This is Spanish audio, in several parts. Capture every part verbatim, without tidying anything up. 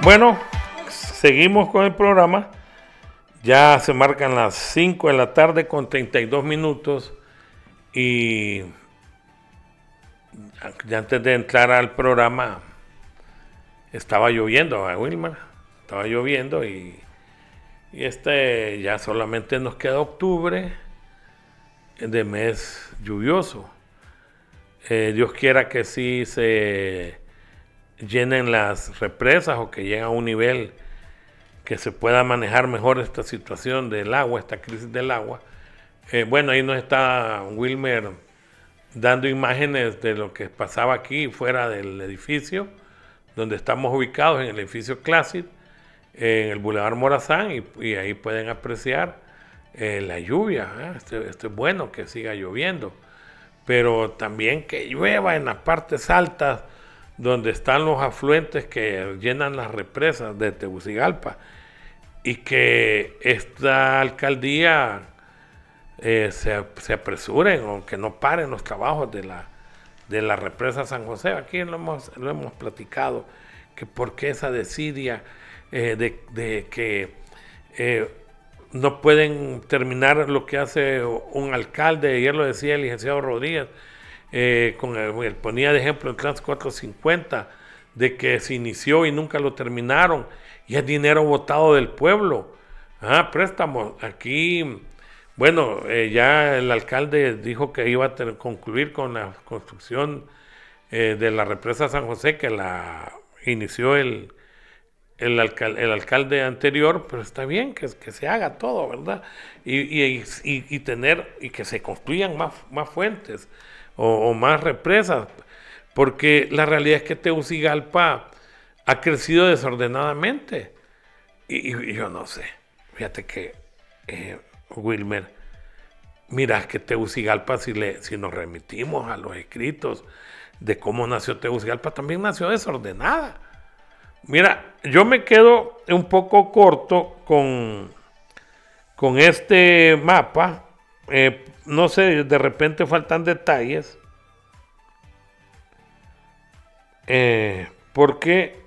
Bueno, seguimos con el programa. Ya se marcan las cinco de la tarde con treinta y dos minutos y ya antes de entrar al programa estaba lloviendo, a Wilmar, estaba lloviendo y, y este ya solamente nos queda octubre de mes lluvioso. Eh, Dios quiera que sí se llenen las represas o que lleguen a un nivel que se pueda manejar mejor esta situación del agua, esta crisis del agua. Eh, bueno, ahí nos está Wilmer dando imágenes de lo que pasaba aquí fuera del edificio, donde estamos ubicados, en el edificio Classic, eh, en el Boulevard Morazán, y, y ahí pueden apreciar eh, la lluvia. ¿eh? Esto, esto es bueno que siga lloviendo, pero también que llueva en las partes altas, donde están los afluentes que llenan las represas de Tegucigalpa, y que esta alcaldía eh, se, se apresuren o que no paren los trabajos de la, de la represa San José. Aquí lo hemos, lo hemos platicado, que por qué esa desidia eh, de, de que eh, no pueden terminar lo que hace un alcalde. Ayer lo decía el licenciado Rodríguez, eh, con el, el ponía de ejemplo el Trans cuatrocientos cincuenta, de que se inició y nunca lo terminaron, y es dinero votado del pueblo. Ah, préstamos. Aquí, bueno, eh, ya el alcalde dijo que iba a ter- concluir con la construcción eh, de la represa San José, que la inició el, el, alcal- el alcalde anterior, pero está bien que, que se haga todo, ¿verdad? Y, y, y, y tener, y que se construyan más, más fuentes o, o más represas, porque la realidad es que Tegucigalpa ha crecido desordenadamente. Y, y yo no sé, fíjate que, eh, Wilmer, mira que Tegucigalpa, si, le, si nos remitimos a los escritos de cómo nació Tegucigalpa, también nació desordenada. Mira, yo me quedo un poco corto con, con este mapa. Eh, no sé, de repente faltan detalles. Eh, porque,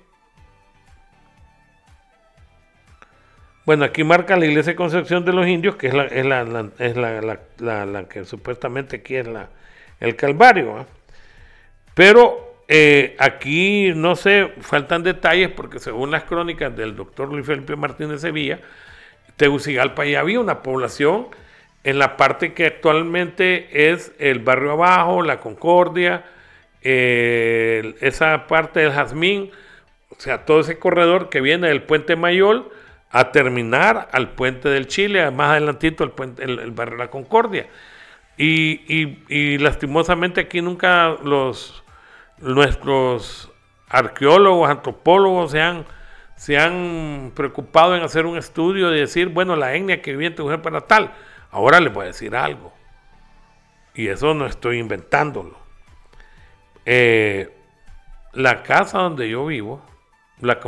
bueno, aquí marca la iglesia de Concepción de los Indios, que es la, es la, la- es la, la- la- la que supuestamente aquí es la, el Calvario. ¿eh? Pero eh, aquí, no sé, faltan detalles porque según las crónicas del doctor Luis Felipe Martínez Sevilla, Tegucigalpa ya había una población en la parte que actualmente es el barrio abajo, la Concordia, eh, esa parte del Jazmín, o sea, todo ese corredor que viene del Puente Mayol a terminar al Puente del Chile, más adelantito el, puente, el, el barrio La Concordia. Y, y, y lastimosamente aquí nunca los nuestros arqueólogos, antropólogos se han, se han preocupado en hacer un estudio de decir, bueno, la etnia que vivía en Tegucigalpa era tal. Ahora les voy a decir algo, y eso no estoy inventándolo. Eh, la casa donde yo vivo, la